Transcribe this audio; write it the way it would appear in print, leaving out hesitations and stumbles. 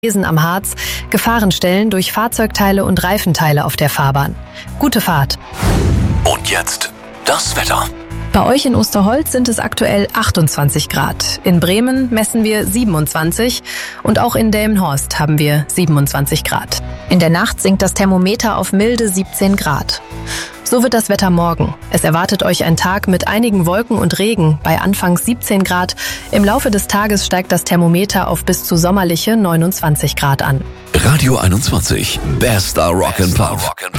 am Harz Gefahrenstellen durch Fahrzeugteile und Reifenteile auf der Fahrbahn. Gute Fahrt. Und jetzt das Wetter. Bei euch in Osterholz sind es aktuell 28 Grad. In Bremen messen wir 27 und auch in Delmenhorst haben wir 27 Grad. In der Nacht sinkt das Thermometer auf milde 17 Grad. So wird das Wetter morgen. Es erwartet euch ein Tag mit einigen Wolken und Regen bei anfangs 17 Grad. Im Laufe des Tages steigt das Thermometer auf bis zu sommerliche 29 Grad an. Radio 21, bester Rock'n'Pop.